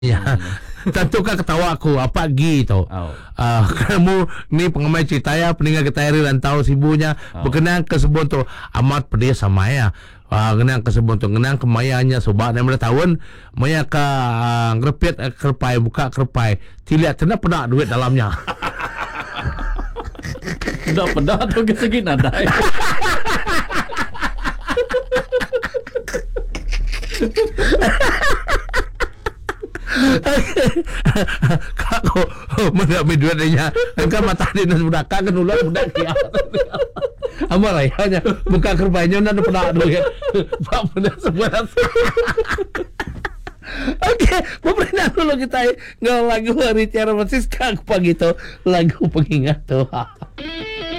Ya. Tentu kan ketawa aku apa gitu. Kamu ni pengamai cerita ya peninggal kita hari rantau sibunya berkenaan kesebut tu amat pedih sama ya. Kenang kesebut tu kenang kemayanya sobat yang tahun maya ka ngrepet kerpai buka kerpai tiliat tena peda duit dalamnya. Peda tu kesegi nadai. Kako menambil duitnya kan mata dinas budak kan ular budak dia amal ayahnya buka kerbainya dan pernah duit pak benar sebenarnya. Oke, pemerintah dulu kita lagu hari Tiara Francisca pagi itu lagu pengingat tuh.